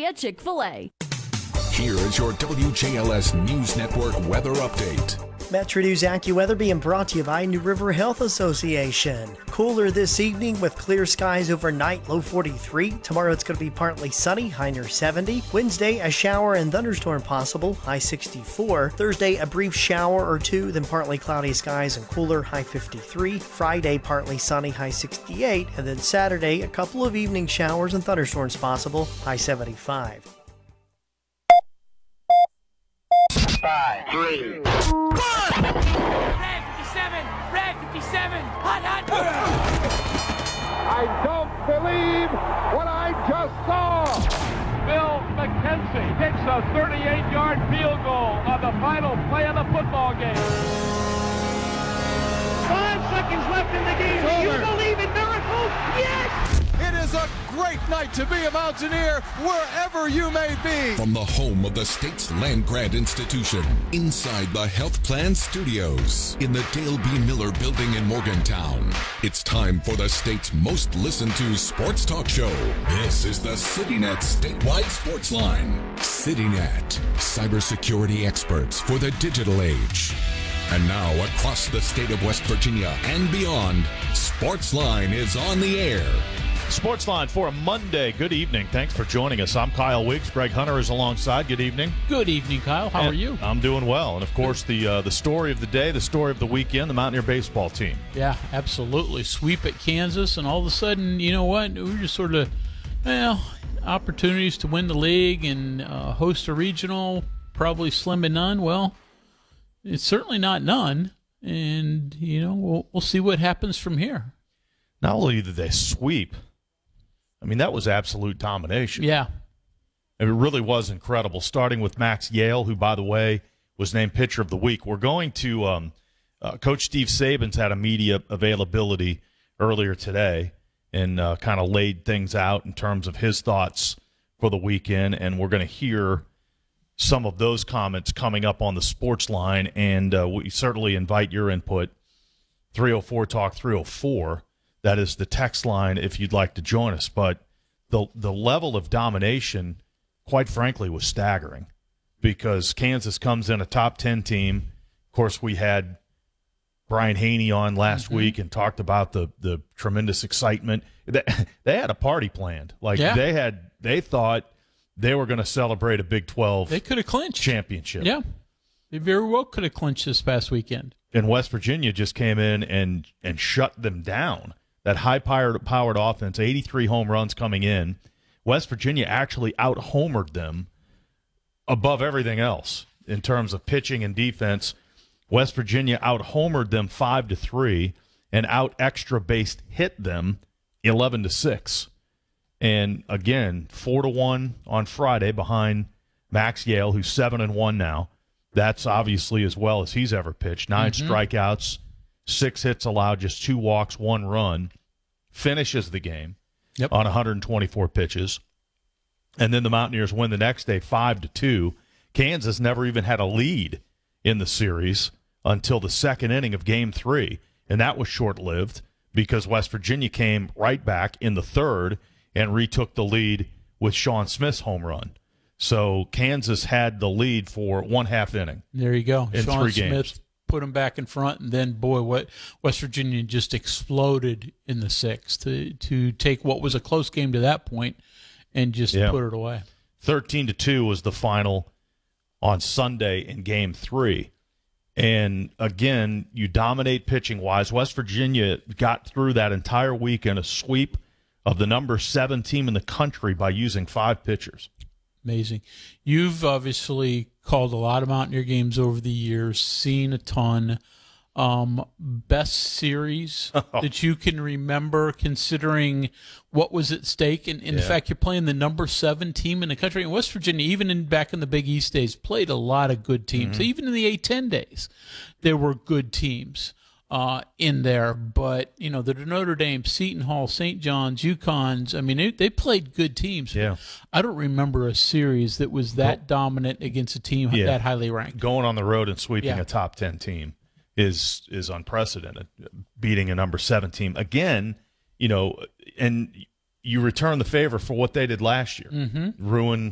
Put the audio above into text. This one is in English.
area Chick-fil-A. Here is your WJLS News Network weather update. Metro News AccuWeather being brought to you by New River Health Association. Cooler this evening with clear skies overnight, low 43. Tomorrow it's going to be partly sunny, high near 70. Wednesday, a shower and thunderstorm possible, high 64. Thursday, a brief shower or two, then partly cloudy skies and cooler, high 53. Friday, partly sunny, high 68. And then Saturday, a couple of evening showers and thunderstorms possible, high 75. 5, 3, Red 57, Red 57, hot. I don't believe what I just saw. Bill McKenzie takes a 38-yard field goal on the final play of the football game. 5 seconds left in the game. Do you believe in miracles? Yes! It is a great night to be a Mountaineer wherever you may be. From the home of the state's land grant institution, inside the Health Plan Studios, in the Dale B. Miller Building in Morgantown, it's time for the state's most listened to sports talk show. This is the CityNet Statewide Sports Line. CityNet, cybersecurity experts for the digital age. And now, across the state of West Virginia and beyond, Sportsline is on the air. Sportsline for a Monday. Good evening. Thanks for joining us. I'm Kyle Wiggs. Greg Hunter is alongside. Good evening. Good evening, Kyle. How are you? I'm doing well. And, of course, the story of the day, the story of the weekend, the Mountaineer baseball team. Yeah, absolutely. Sweep at Kansas, and all of a sudden, you know what? We were just sort of, opportunities to win the league and host a regional, probably slim and none. Well, it's certainly not none. And, we'll see what happens from here. Not only did they sweep, I mean, that was absolute domination. Yeah. It really was incredible, starting with Max Yale, who, by the way, was named Pitcher of the Week. We're going to Coach Steve Saban's had a media availability earlier today and kind of laid things out in terms of his thoughts for the weekend, and we're going to hear some of those comments coming up on the sports line, and we certainly invite your input. 304-TALK-304. That is the text line if you'd like to join us. But the level of domination, quite frankly, was staggering because Kansas comes in a top 10 team. Of course, we had Brian Haney on last week and talked about the tremendous excitement. They had a party planned. They thought they were going to celebrate a Big 12 they could have clinched championship. Yeah, they very well could have clinched this past weekend. And West Virginia just came in and shut them down. That high-powered offense, 83 home runs coming in. West Virginia actually out-homered them above everything else in terms of pitching and defense. West Virginia out-homered them 5-3 and out-extra-based hit them 11-6. And, again, 4-1 on Friday behind Max Yale, who's 7-1 now. That's obviously as well as he's ever pitched. 9 strikeouts. 6 hits allowed, just 2 walks, 1 run, finishes the game on 124 pitches. And then the Mountaineers win the next day 5-2. Kansas never even had a lead in the series until the second inning of Game 3, and that was short-lived because West Virginia came right back in the third and retook the lead with Sean Smith's home run. So Kansas had the lead for 1/2 inning. There you go. In Sean 3 games. Smith put them back in front, and then, what West Virginia just exploded in the sixth to take what was a close game to that point and just put it away. 13-2 was the final on Sunday in Game 3. And, again, you dominate pitching-wise. West Virginia got through that entire week in a sweep of the number 7 team in the country by using 5 pitchers. Amazing. You've obviously called a lot of Mountaineer games over the years, seen a ton. Best series that you can remember, considering what was at stake, and in fact, you're playing the number 7 team in the country. And West Virginia, even back in the Big East days, played a lot of good teams. Even in the A-10 days, there were good teams in there. But, the Notre Dame, Seton Hall, St. John's, UConn's, I mean, they played good teams. Yeah. I don't remember a series that was that dominant against a team that highly ranked. Going on the road and sweeping a top 10 team is unprecedented. Beating a number 7 team. Again, and you return the favor for what they did last year. Ruin